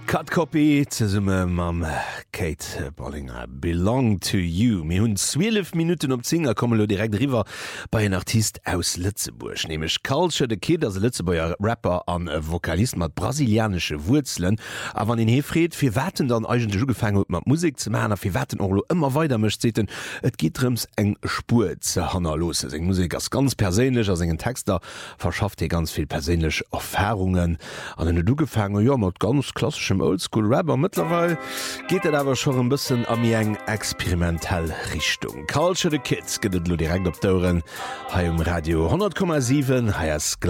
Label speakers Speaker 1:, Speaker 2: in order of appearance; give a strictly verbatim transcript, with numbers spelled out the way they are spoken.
Speaker 1: Cut Copy ze summe mam Kate Bollinger Belong to you. Mi hunn zwölf Minuten op Zinger kommen lo direkt riwer bei en Artist aus Lützeburg. Nemech Culture the Kid as Lützebauer Rapper an Vokalist mat brasilianische Wurzeln. A wann en hefried fir watten dann eigentlich ugefangen mat Musik ze machen, fir watten Orlo immer weiter mecht zeten. Et gitrms eng Spur ze hanner los. Eg Musik as ganz perélech as engen Texter verschafft e ganz viel perélech Erfahrungen an den du gefangen ja mat ganz klassischem Oldschool Rapper. Mittlerweile geht et awer schon ein bisschen am eng experimentell Richtung. Culture the Kids gedet lo direkt op Douren ha um Radio hundert Komma sieben ha